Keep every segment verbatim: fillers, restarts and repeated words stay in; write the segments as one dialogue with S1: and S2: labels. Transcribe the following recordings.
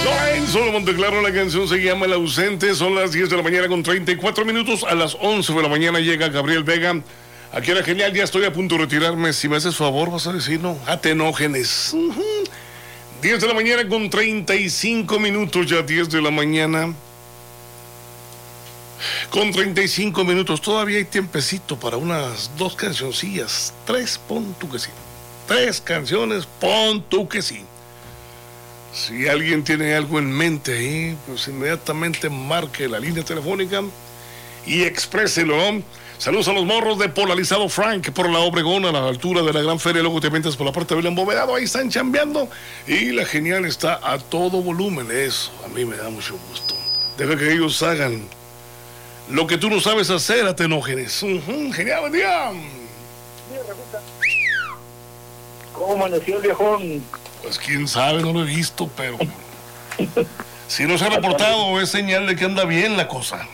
S1: Dwayne Solomon Monteclaro, la canción se llama El Ausente. Son las diez de la mañana con treinta y cuatro minutos. A las once de la mañana llega Gabriel Vega. Aquí era genial, ya estoy a punto de retirarme. Si me haces favor, vas a decir, no, atenógenes. Uh-huh. diez de la mañana con treinta y cinco minutos, ya diez de la mañana. Con treinta y cinco minutos, todavía hay tiempecito para unas dos cancioncillas. Tres, pon tú que sí. Tres canciones, pon tú que sí. Si alguien tiene algo en mente ahí, pues inmediatamente marque la línea telefónica y expréselo. Saludos a los morros de Polarizado Frank por la Obregón, a la altura de la Gran Feria. Luego te metes por la parte del embovedado, ahí están chambeando. Y la genial está a todo volumen. Eso a mí me da mucho gusto. Deja que ellos hagan lo que tú no sabes hacer, atenógenes. Uh-huh. Genial, buen día.
S2: ¿Cómo amaneció el viejón?
S1: Pues quién sabe, no lo he visto, pero si no se ha reportado es señal de que anda bien la cosa.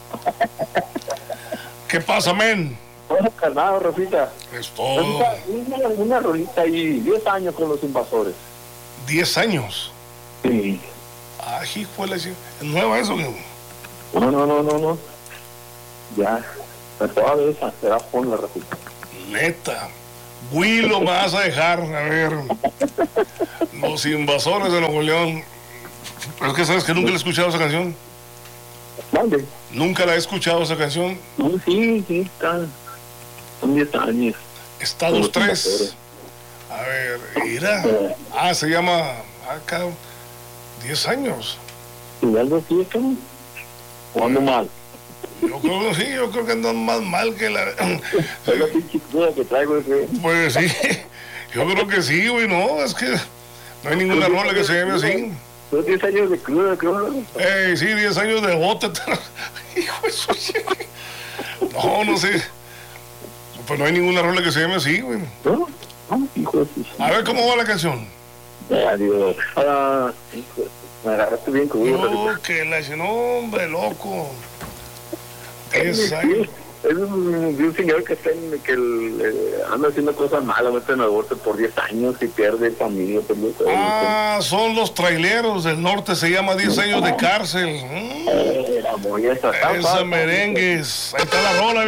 S1: ¿Qué pasa, men?
S2: Bueno, calmado, Rafita.
S1: Es todo.
S2: Una, una, una rolita ahí, diez años con los invasores.
S1: ¿Diez años?
S2: Sí.
S1: Ah, hijuela, ¿es nueva eso?
S2: No, no, no, no, no. Ya, toda vez será con la Rafita.
S1: Neta. Willow, me vas a dejar, a ver. Los invasores de Nuevo León. Pero es que sabes que nunca le he escuchado esa canción.
S2: ¿Dónde?
S1: Nunca la he escuchado esa canción.
S2: No, sí, sí, está. Son diez años.
S1: Estados tres. A ver, mira. Ah, se llama. Acá. diez años.
S2: ¿Y algo así, es no? ¿O ando mal?
S1: Yo creo que sí, yo creo que andan más mal que la.
S2: Es la pinche cruda que traigo ese.
S1: Pues sí, yo creo que sí, güey, no, es que no hay ninguna rola que se llame así.
S2: Son diez años de cruda, creo.
S1: Ey, sí, diez años de bote. Hijo de su. No, no sé. Pues no hay ninguna rola que se llame así, güey.
S2: No, no, hijo de su.
S1: A ver cómo va la canción.
S2: Adiós. Ah, hijo de su. Me agarraste bien crudo.
S1: No, que la no, hombre, loco. diez años.
S2: Es un, de un señor que, está en, que el, eh, anda haciendo cosas malas, mete en aborto por diez años y pierde familia. Pierde,
S1: ah, son los traileros del norte, se llama diez años de cárcel. Mm.
S2: Eh, la esa,
S1: Esa merengues. Ahí está la rola.